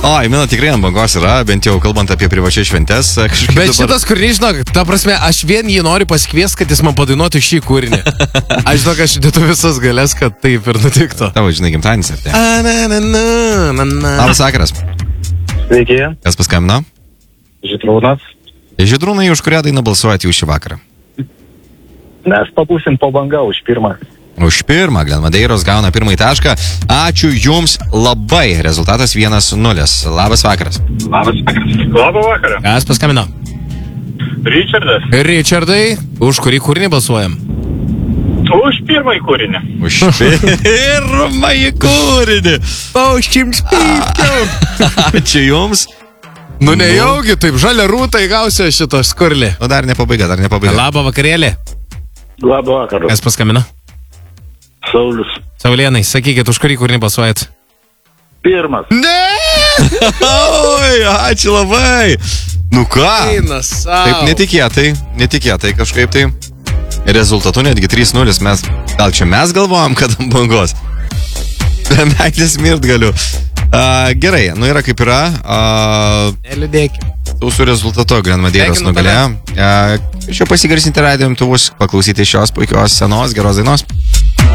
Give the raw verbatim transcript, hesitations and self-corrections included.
O, Emina tikrai ant bangos yra, bent jau kalbant apie privačias šventes. Bet dabar... šitas kūrinys, žinok, ta prasme, aš vien jį noriu pasikviesti, kad jis man padainuotų šį kūrinį. Aš žinok, aš dėtų visas galės, kad taip ir nutiktų. Tavo, žinai, gimtadienis ar ne? Labas vakaras. Sveiki. Kas paskambino? Žydrūnas. Žydrūnai, už kurią dainą balsuojate jūs šį vakarą? Mes papūsim po bangą už pirmą. Už pirmą, Glenmadeiros gauna pirmąjį tašką. Ačiū jums labai. Rezultatas vienas nulis. Labas vakaras. Labas vakaras. Labą vakarą. Kas paskambino? Richardas. Richardai, už kurį kūrinį balsuojam? Už pirmąjį kūrinį. Už pirmąjį kūrinį. Pauščims pypkiau. Ačiū jums. Nu nejaugi, taip žalia rūta įgausia šito skurlį. O dar ne pabaiga, dar ne pabaiga. Labą vakarėlį. Labą vakarą. Kas paskambino? Saulius. Saulienai, sakykit, už kurį kūrinį balsuojat? Pirmas. Ne! Oi, ačiū labai. Nu ką? Eina sau. Taip netikėtai, netikėtai kažkaip tai. Rezultatu netgi trys nulis. Mes, gal čia mes galvojam, kad ant bangos. Be meilės mirt galiu. Uh, gerai, nu yra kaip yra. Uh, Neliūdėkim. Jūsų rezultato Glenmadeiros nugalėjo. Uh, Šio pasigarsinti radijo imtuvus, paklausyti šios puikios senos geros dainos.